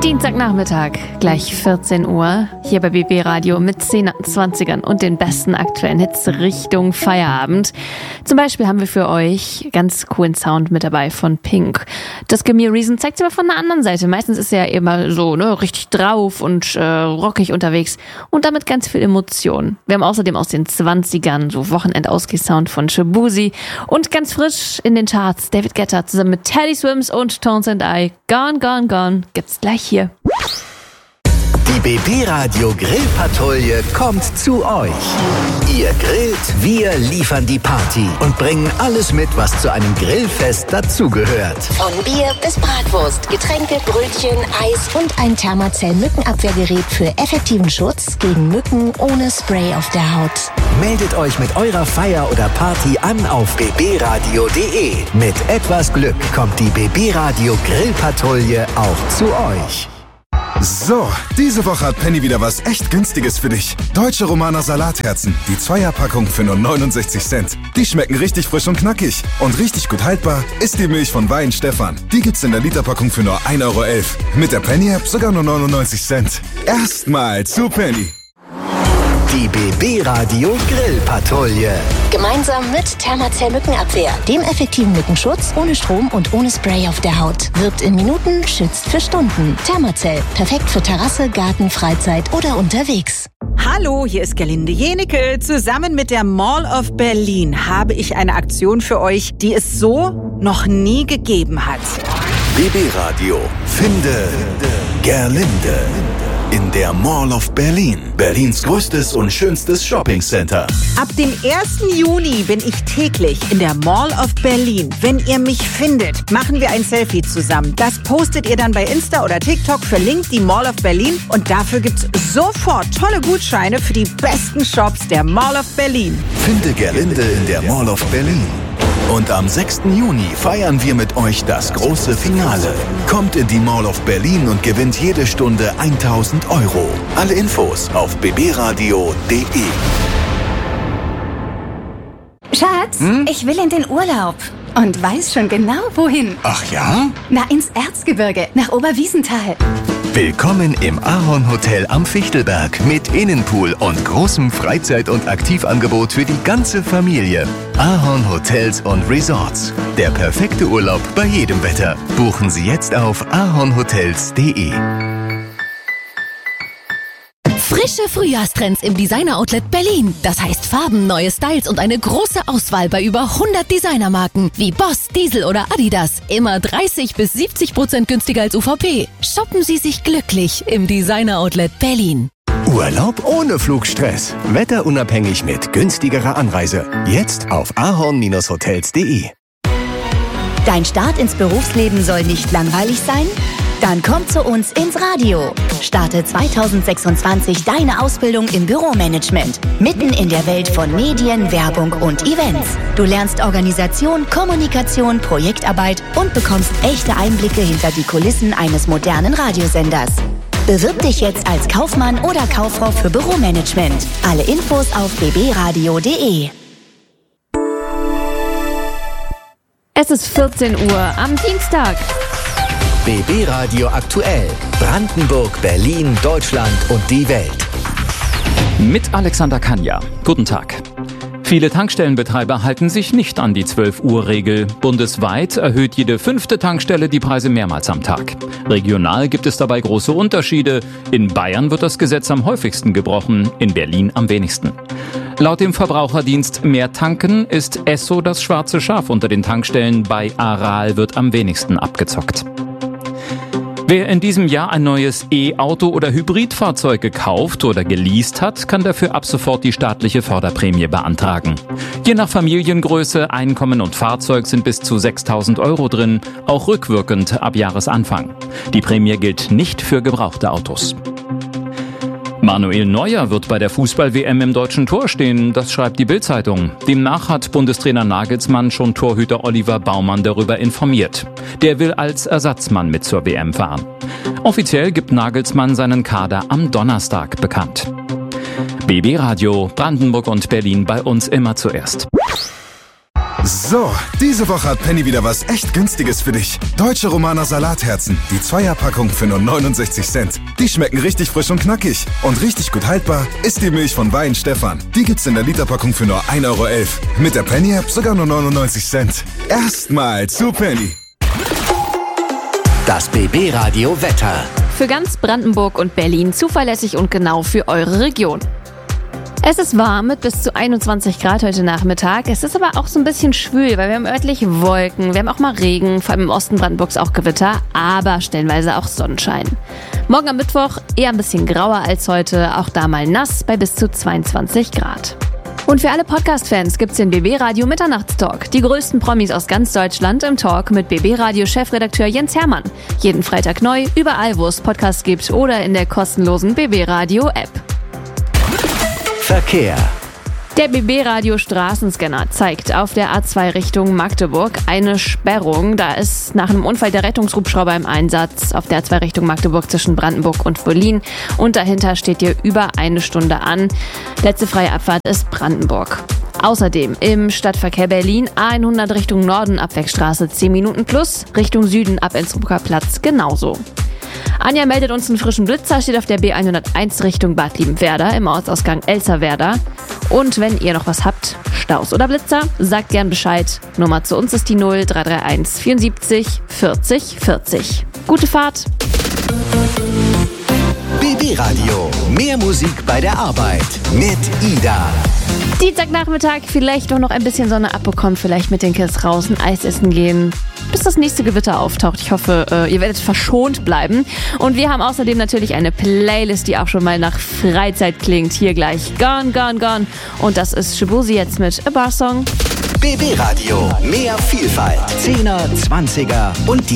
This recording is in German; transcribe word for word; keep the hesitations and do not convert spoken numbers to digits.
Dienstagnachmittag, gleich vierzehn Uhr, hier bei B B Radio mit zehn zwanzigern und den besten aktuellen Hits Richtung Feierabend. Zum Beispiel haben wir für euch ganz coolen Sound mit dabei von Pink. Das Give Me a Reason zeigt sich aber von der anderen Seite. Meistens ist er immer so ne, richtig drauf und äh, rockig unterwegs und damit ganz viel Emotion. Wir haben außerdem aus den zwanzigern so Wochenend-Ausgeh-Sound von Shaboozey und ganz frisch in den Charts David Guetta zusammen mit Teddy Swims und Tones and I. Gone, Gone, Gone gibt's gleich hier. Die B B Radio Grillpatrouille kommt zu euch. Ihr grillt, wir liefern die Party und bringen alles mit, was zu einem Grillfest dazugehört. Von Bier bis Bratwurst, Getränke, Brötchen, Eis und ein Thermacell-Mückenabwehrgerät für effektiven Schutz gegen Mücken ohne Spray auf der Haut. Meldet euch mit eurer Feier oder Party an auf b b radio punkt d e. Mit etwas Glück kommt die B B Radio Grillpatrouille auch zu euch. So, diese Woche hat Penny wieder was echt Günstiges für dich. Deutsche Romaner Salatherzen, die Zweierpackung für nur neunundsechzig Cent. Die schmecken richtig frisch und knackig. Und richtig gut haltbar ist die Milch von Wein Stefan. Die gibt's in der Literpackung für nur ein Euro elf. Mit der Penny-App sogar nur neunundneunzig Cent. Erstmal zu Penny. Die B B Radio Grillpatrouille. Gemeinsam mit Thermacell Mückenabwehr, dem effektiven Mückenschutz ohne Strom und ohne Spray auf der Haut. Wirkt in Minuten, schützt für Stunden. Thermacell, perfekt für Terrasse, Garten, Freizeit oder unterwegs. Hallo, hier ist Gerlinde Jenecke. Zusammen mit der Mall of Berlin habe ich eine Aktion für euch, die es so noch nie gegeben hat. B B Radio Finde Gerlinde. In der Mall of Berlin. Berlins größtes und schönstes Shoppingcenter. Ab dem ersten Juni bin ich täglich in der Mall of Berlin. Wenn ihr mich findet, machen wir ein Selfie zusammen. Das postet ihr dann bei Insta oder TikTok, verlinkt die Mall of Berlin und dafür gibt's sofort tolle Gutscheine für die besten Shops der Mall of Berlin. Finde Gerlinde in der Mall of Berlin. Und am sechsten Juni feiern wir mit euch das große Finale. Kommt in die Mall of Berlin und gewinnt jede Stunde tausend Euro. Alle Infos auf b b radio punkt d e. Schatz, hm? ich will in den Urlaub und weiß schon genau, wohin. Ach ja? Na, ins Erzgebirge, nach Oberwiesenthal. Willkommen im Ahorn Hotel am Fichtelberg mit Innenpool und großem Freizeit- und Aktivangebot für die ganze Familie. Ahorn Hotels und Resorts. Der perfekte Urlaub bei jedem Wetter. Buchen Sie jetzt auf ahornhotels punkt d e. Frische Frühjahrstrends im Designer-Outlet Berlin. Das heißt Farben, neue Styles und eine große Auswahl bei über hundert Designermarken wie Boss, Diesel oder Adidas. Immer dreißig bis siebzig Prozent günstiger als U V P. Shoppen Sie sich glücklich im Designer-Outlet Berlin. Urlaub ohne Flugstress. Wetterunabhängig mit günstigerer Anreise. Jetzt auf ahorn hotels punkt d e. Dein Start ins Berufsleben soll nicht langweilig sein? Dann komm zu uns ins Radio. Starte zweitausendsechsundzwanzig deine Ausbildung im Büromanagement. Mitten in der Welt von Medien, Werbung und Events. Du lernst Organisation, Kommunikation, Projektarbeit und bekommst echte Einblicke hinter die Kulissen eines modernen Radiosenders. Bewirb dich jetzt als Kaufmann oder Kauffrau für Büromanagement. Alle Infos auf b b radio punkt d e. Es ist vierzehn Uhr am Dienstag. B B Radio aktuell. Brandenburg, Berlin, Deutschland und die Welt. Mit Alexander Kanja. Guten Tag. Viele Tankstellenbetreiber halten sich nicht an die zwölf Uhr Regel. Bundesweit erhöht jede fünfte Tankstelle die Preise mehrmals am Tag. Regional gibt es dabei große Unterschiede. In Bayern wird das Gesetz am häufigsten gebrochen, in Berlin am wenigsten. Laut dem Verbraucherdienst Mehr Tanken ist Esso das schwarze Schaf unter den Tankstellen. Bei Aral wird am wenigsten abgezockt. Wer in diesem Jahr ein neues E-Auto oder Hybridfahrzeug gekauft oder geleast hat, kann dafür ab sofort die staatliche Förderprämie beantragen. Je nach Familiengröße, Einkommen und Fahrzeug sind bis zu sechstausend Euro drin, auch rückwirkend ab Jahresanfang. Die Prämie gilt nicht für gebrauchte Autos. Manuel Neuer wird bei der Fußball-W M im deutschen Tor stehen, das schreibt die Bild-Zeitung. Demnach hat Bundestrainer Nagelsmann schon Torhüter Oliver Baumann darüber informiert. Der will als Ersatzmann mit zur W M fahren. Offiziell gibt Nagelsmann seinen Kader am Donnerstag bekannt. B B Radio, Brandenburg und Berlin bei uns immer zuerst. So, diese Woche hat Penny wieder was echt Günstiges für dich. Deutsche Romaner Salatherzen, die Zweierpackung für nur neunundsechzig Cent. Die schmecken richtig frisch und knackig. Und richtig gut haltbar ist die Milch von Wein Stefan. Die gibt's in der Literpackung für nur ein Euro elf. Mit der Penny-App sogar nur neunundneunzig Cent. Erstmal zu Penny. Das B B-Radio Wetter. Für ganz Brandenburg und Berlin zuverlässig und genau für eure Region. Es ist warm mit bis zu einundzwanzig Grad heute Nachmittag. Es ist aber auch so ein bisschen schwül, weil wir haben örtlich Wolken, wir haben auch mal Regen, vor allem im Osten Brandenburgs auch Gewitter, aber stellenweise auch Sonnenschein. Morgen am Mittwoch eher ein bisschen grauer als heute, auch da mal nass bei bis zu zweiundzwanzig Grad. Und für alle Podcast-Fans gibt's den B B-Radio Mitternachtstalk. Die größten Promis aus ganz Deutschland im Talk mit B B-Radio-Chefredakteur Jens Hermann. Jeden Freitag neu, überall wo es Podcasts gibt oder in der kostenlosen B B-Radio-App. Verkehr. Der B B-Radio Straßenscanner zeigt auf der A zwei Richtung Magdeburg eine Sperrung. Da ist nach einem Unfall der Rettungshubschrauber im Einsatz auf der A zwei Richtung Magdeburg zwischen Brandenburg und Berlin. Und dahinter steht hier über eine Stunde an. Letzte freie Abfahrt ist Brandenburg. Außerdem im Stadtverkehr Berlin A hundert Richtung Norden Abwegstraße zehn Minuten plus, Richtung Süden ab Innsbrucker Platz genauso. Anja meldet uns einen frischen Blitzer, steht auf der B hunderteins Richtung Bad Liebenwerda im Ortsausgang Elsterwerda. Und wenn ihr noch was habt, Staus oder Blitzer, sagt gern Bescheid. Nummer zu uns ist die null drei drei eins vierundsiebzig vierzig vierzig. Gute Fahrt! B B-Radio. Mehr Musik bei der Arbeit mit Ida. Dienstagnachmittag, vielleicht auch noch ein bisschen Sonne abbekommen, vielleicht mit den Kids draußen Eis essen gehen, bis das nächste Gewitter auftaucht. Ich hoffe, äh, ihr werdet verschont bleiben. Und wir haben außerdem natürlich eine Playlist, die auch schon mal nach Freizeit klingt. Hier gleich Gone, Gone, Gone. Und das ist Shabuzi jetzt mit A Bar Song. B B-Radio. Mehr Vielfalt. Zehner, Zwanziger und die